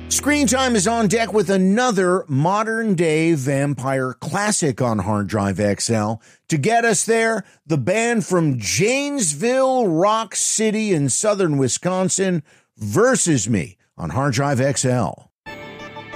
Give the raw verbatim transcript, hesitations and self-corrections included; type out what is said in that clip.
Screen Time is on deck with another modern-day vampire classic on Hard Drive X L. To get us there, the band from Janesville, Rock City in southern Wisconsin, Versus Me on Hard Drive X L.